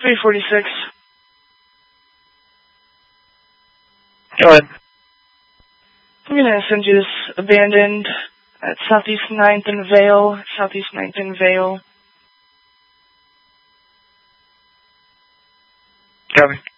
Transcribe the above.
346. Go ahead. I'm going to send you this abandoned at Southeast 9th and Vale. Southeast 9th and Vale. Copy.